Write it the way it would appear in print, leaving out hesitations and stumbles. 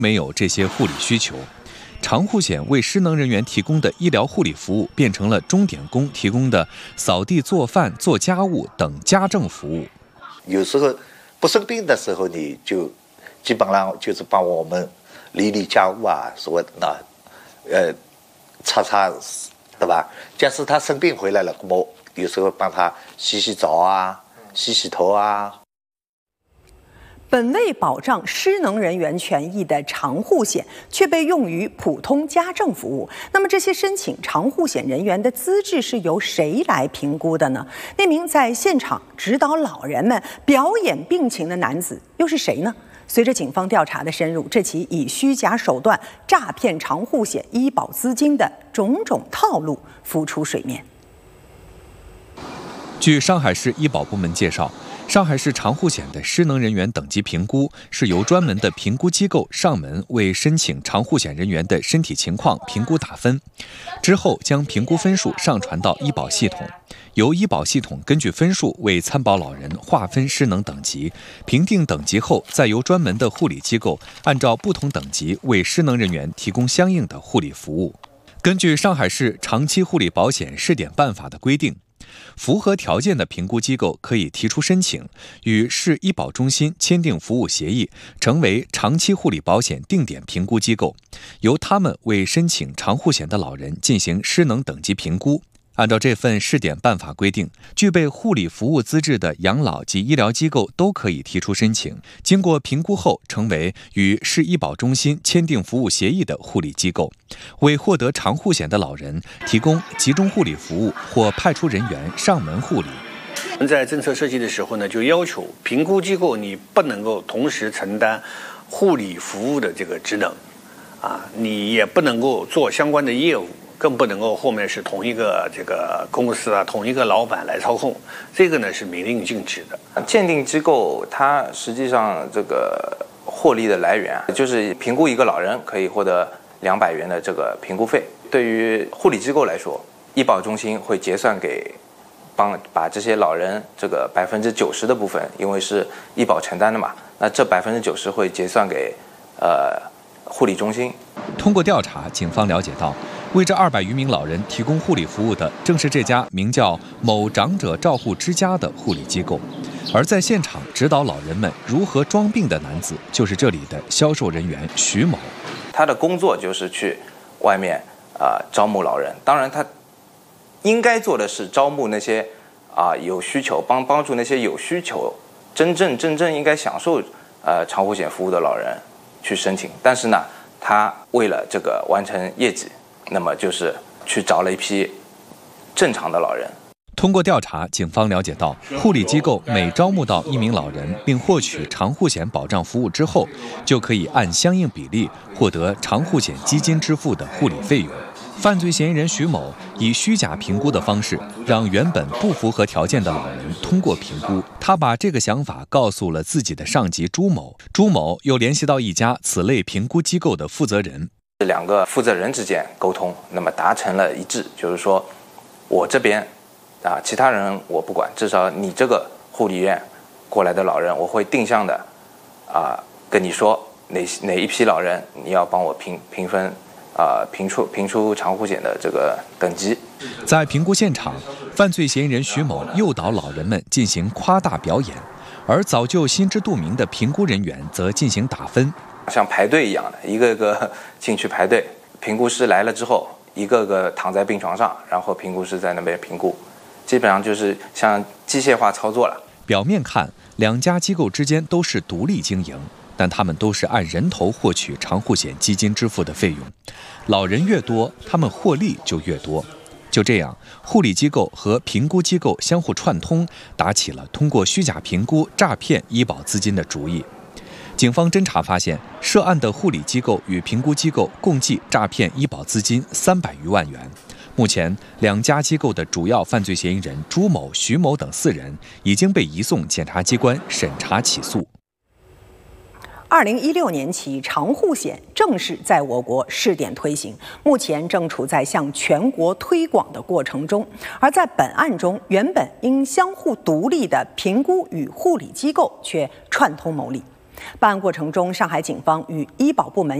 没有这些护理需求。长护险为失能人员提供的医疗护理服务，变成了钟点工提供的扫地、做饭、做家务等家政服务。 有时候不生病的时候，你就基本上就是帮我们理理家务啊，所谓的擦擦，对吧？假使他生病回来了，我有时候帮他洗洗澡啊、洗洗头啊。 本为保障失能人员权益的长护险，却被用于普通家政服务。那么，这些申请长护险人员的资质是由谁来评估的呢？那名在现场指导老人们表演病情的男子又是谁呢？随着警方调查的深入，这起以虚假手段诈骗长护险医保资金的种种套路浮出水面。 据上海市医保部门介绍，上海市长护险的失能人员等级评估是由专门的评估机构上门为申请长护险人员的身体情况评估打分，之后将评估分数上传到医保系统，由医保系统根据分数为参保老人划分失能等级，评定等级后，再由专门的护理机构按照不同等级为失能人员提供相应的护理服务。根据上海市长期护理保险试点办法的规定，符合条件的评估机构可以提出申请，与市医保中心签订服务协议，成为长期护理保险定点评估机构，由他们为申请长护险的老人进行失能等级评估。按照这份试点办法规定，具备护理服务资质的养老及医疗机构都可以提出申请，经过评估后成为与市医保中心签订服务协议的护理机构，为获得长护险的老人提供集中护理服务或派出人员上门护理。 我们在政策设计的时候呢，就要求评估机构你不能够同时承担护理服务的这个职能，你也不能够做相关的业务，更不能够后面是同一个这个公司同一个老板来操控，这个呢是明令禁止的。 鉴定机构它实际上这个获利的来源就是评估一个老人可以获得200元的这个评估费。对于护理机构来说，医保中心会结算给把这些老人这个90%的部分，因为是医保承担的嘛，那这90%会结算给护理中心。 通过调查，警方了解到，为这200余名老人提供护理服务的正是这家名叫某长者照护之家的护理机构，而在现场指导老人们如何装病的男子就是这里的销售人员徐某。 他的工作就是去外面招募老人，当然他应该做的是招募那些有需求，帮助那些有需求真正应该享受长护险服务的老人去申请，但是呢，他为了这个完成业绩，那么就是去找了一批正常的老人。 通过调查，警方了解到，护理机构每招募到1名老人并获取长护险保障服务之后，就可以按相应比例获得长护险基金支付的护理费用。犯罪嫌疑人徐某以虚假评估的方式，让原本不符合条件的老人通过评估。他把这个想法告诉了自己的上级朱某，朱某又联系到一家此类评估机构的负责人。 2个负责人之间沟通，那么达成了一致，就是说我这边其他人我不管，至少你这个护理院过来的老人，我会定向的跟你说哪一批老人你要帮我评分评出长护险的这个等级。 在评估现场，犯罪嫌疑人徐某诱导老人们进行夸大表演，而早就心知肚明的评估人员则进行打分， 像排队一样的，一个个进去排队。评估师来了之后，一个个躺在病床上，然后评估师在那边评估，基本上就是像机械化操作了。 表面看，2家机构之间都是独立经营，但他们都是按人头获取长护险基金支付的费用，老人越多，他们获利就越多。就这样，护理机构和评估机构相互串通，打起了通过虚假评估诈骗医保资金的主意。警方侦查发现，涉案的护理机构与评估机构共计诈骗医保资金300余万元。目前，2家机构的主要犯罪嫌疑人朱某、徐某等4人已经被移送检察机关审查起诉。 2016年起，长护险正式在我国试点推行，目前正处在向全国推广的过程中。而在本案中，原本应相互独立的评估与护理机构却串通牟利。 办案过程中，上海警方与医保部门